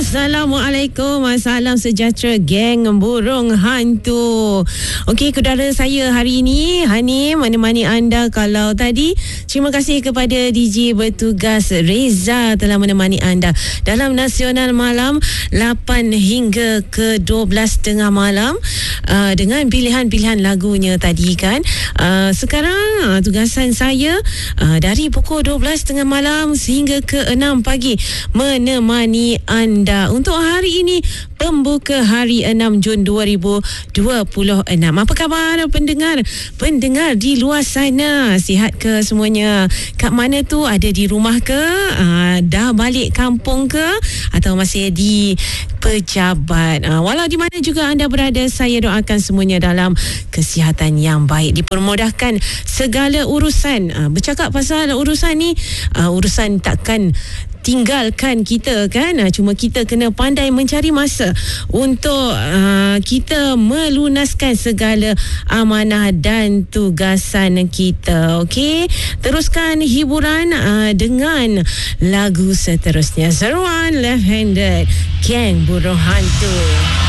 Assalamualaikum. Salam sejahtera geng burung hantu. Okey, saudara saya hari ini Hanim menemani anda. Kalau tadi, terima kasih kepada DJ bertugas Reza telah menemani anda dalam Nasional Malam 8 hingga ke 12 tengah malam dengan pilihan-pilihan lagunya tadi kan. Sekarang tugasan saya dari pukul 12 tengah malam sehingga ke 6 pagi menemani anda untuk hari ini, pembuka hari 6 Jun 2026. Apa khabar pendengar di luar sana? Sihat ke semuanya? Kat mana tu? Ada di rumah ke? Dah balik kampung ke? Atau masih di pejabat? Walau di mana juga anda berada, saya doakan semuanya dalam kesihatan yang baik, dipermudahkan segala urusan. Bercakap pasal urusan ni, urusan takkan tinggalkan kita kan. Cuma kita kena pandai mencari masa untuk kita melunaskan segala amanah dan tugasan kita. Okey, teruskan hiburan dengan lagu seterusnya. Seruan Left Handed, Geng Burung Hantu.